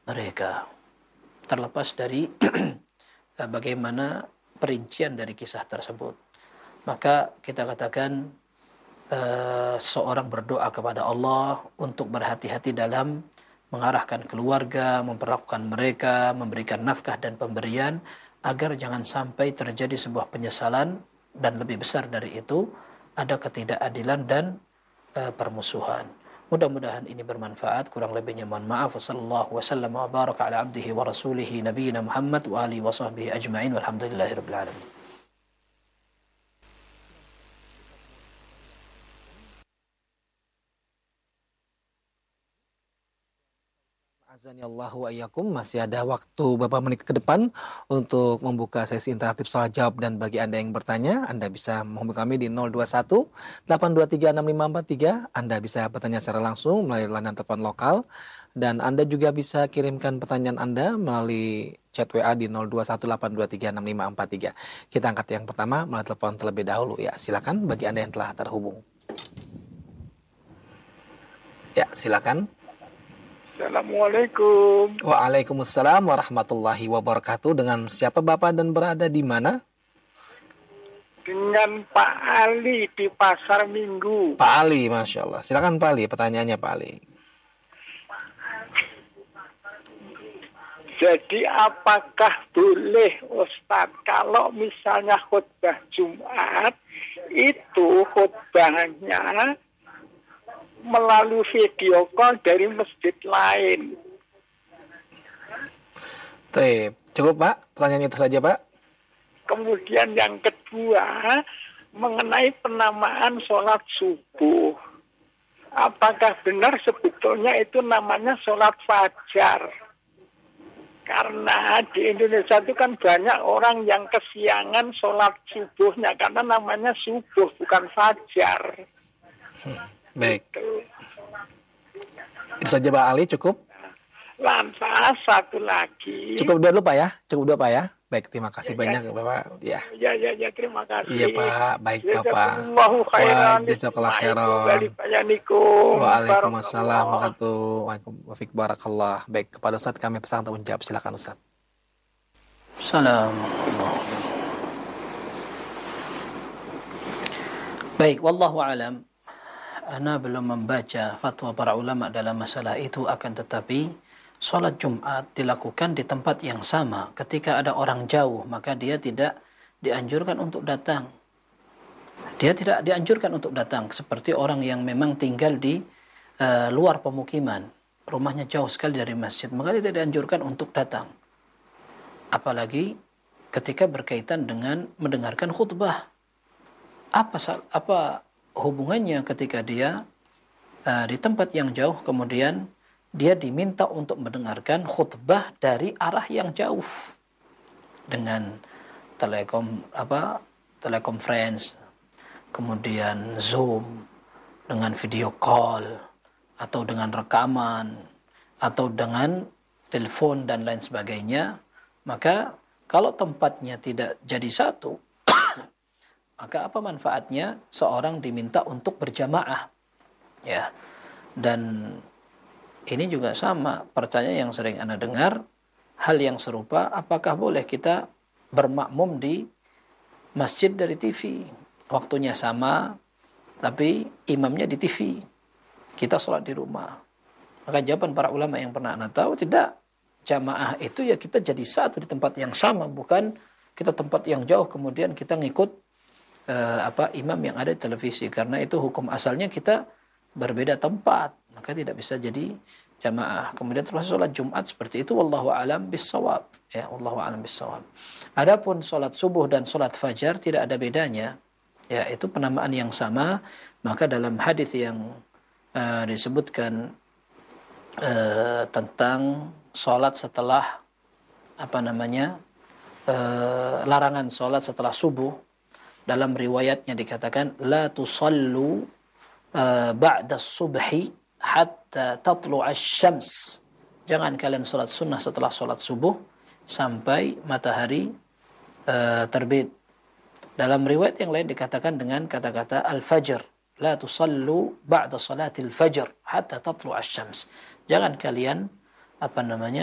mereka. Terlepas dari bagaimana perincian dari kisah tersebut, maka kita katakan seorang berdoa kepada Allah untuk berhati-hati dalam mengarahkan keluarga, memperlakukan mereka, memberikan nafkah dan pemberian, agar jangan sampai terjadi sebuah penyesalan, dan lebih besar dari itu ada ketidakadilan dan permusuhan. Mudah-mudahan ini bermanfaat. Kurang lebihnya mohon maaf. Wassallallahu wasallam wa baraka ala abdihi wa rasulihi nabiyina Muhammad wa alihi wa sahbihi ajma'in walhamdulillahirabbil alamin. Azanillahu wa iyyakum, masih ada waktu beberapa menit ke depan untuk membuka sesi interaktif soal jawab, dan bagi Anda yang bertanya, Anda bisa menghubungi kami di 021 823 6543. Anda bisa bertanya secara langsung melalui layanan telepon lokal, dan Anda juga bisa kirimkan pertanyaan Anda melalui chat WA di 021 823 6543. Kita angkat yang pertama melalui telepon terlebih dahulu. Ya, silakan bagi Anda yang telah terhubung. Ya, silakan. Assalamualaikum. Waalaikumsalam warahmatullahi wabarakatuh. Dengan siapa Bapak dan berada di mana? Dengan Pak Ali di Pasar Minggu. Pak Ali, Masya Allah. Silakan Pak Ali, pertanyaannya Pak Ali. Jadi apakah boleh Ustadz kalau misalnya khutbah Jumat itu khutbahnya melalui video call dari masjid lain? Cukup Pak, pertanyaan itu saja Pak. Kemudian yang kedua, mengenai penamaan sholat subuh. Apakah benar sebetulnya itu namanya sholat fajar? Karena di Indonesia itu kan banyak orang yang kesiangan sholat subuhnya, karena namanya subuh bukan fajar. Baik. Itu saja Pak Ali, cukup? Lantas satu lagi. Cukup dulu Pak ya, cukup dulu Pak ya. Baik, terima kasih banyak Bapak. Ya. Ya, terima kasih. Iya Pak, baik Bapak. Jazakallahu khairan. Waalaikumsalam warahmatullahi wabarakatuh. Baik, kepada Ustaz kami pesan untuk menjawab. Silakan Ustaz. Salam. Baik, wallahu alam. Ana belum membaca fatwa para ulama dalam masalah itu, akan tetapi sholat Jumat dilakukan di tempat yang sama. Ketika ada orang jauh, maka dia tidak dianjurkan untuk datang. Dia tidak dianjurkan untuk datang, seperti orang yang memang tinggal di luar pemukiman, rumahnya jauh sekali dari masjid, maka dia tidak dianjurkan untuk datang. Apalagi ketika berkaitan dengan mendengarkan khutbah. Apa hubungannya ketika dia di tempat yang jauh, kemudian dia diminta untuk mendengarkan khutbah dari arah yang jauh dengan telekonferensi, kemudian Zoom, dengan video call, atau dengan rekaman, atau dengan telepon dan lain sebagainya. Maka kalau tempatnya tidak jadi satu, maka apa manfaatnya seorang diminta untuk berjamaah? Ya. Dan ini juga sama, pertanyaan yang sering Anda dengar, hal yang serupa, apakah boleh kita bermakmum di masjid dari TV? Waktunya sama, tapi imamnya di TV. Kita sholat di rumah. Maka jawaban para ulama yang pernah Anda tahu, tidak. Jamaah itu ya kita jadi satu di tempat yang sama, bukan kita tempat yang jauh kemudian kita ngikut imam yang ada di televisi. Karena itu hukum asalnya kita berbeda tempat, maka tidak bisa jadi jamaah. Kemudian termasuk sholat Jumat seperti itu, wallahu a'lam bissawab. Ya, wallahu a'lam bissawab. Adapun sholat subuh dan sholat fajar tidak ada bedanya. Ya, itu penamaan yang sama. Maka dalam hadis yang disebutkan tentang sholat setelah larangan sholat setelah subuh, dalam riwayatnya dikatakan la tusallu ba'da subhi hatta tatlu'asy syams. Jangan kalian salat sunnah setelah salat subuh sampai matahari terbit. Dalam riwayat yang lain dikatakan dengan kata-kata al-fajr, la tusallu ba'da salatil fajr hatta tatlu'asy syams. Jangan kalian